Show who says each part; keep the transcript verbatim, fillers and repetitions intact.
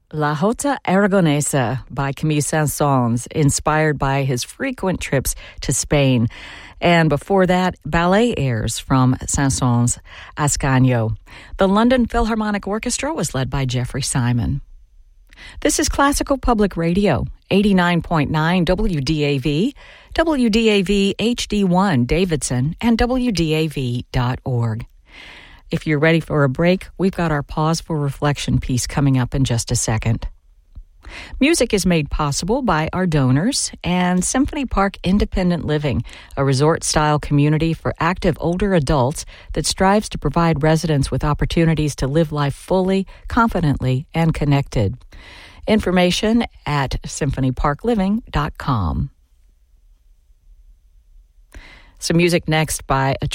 Speaker 1: La Jota Aragonesa by Camille Saint-Saëns, inspired by his frequent trips to Spain. And before that, ballet airs from Saint-Saëns' Ascanio. The London Philharmonic Orchestra was led by Jeffrey Simon. This is Classical Public Radio, eighty-nine point nine W D A V, W D A V H D one Davidson, and W D A V dot org. If you're ready for a break, we've got our Pause for Reflection piece coming up in just a second. Music is made possible by our donors and Symphony Park Independent Living, a resort-style community for active older adults that strives to provide residents with opportunities to live life fully, confidently, and connected. Information at symphony park living dot com. Some music next by a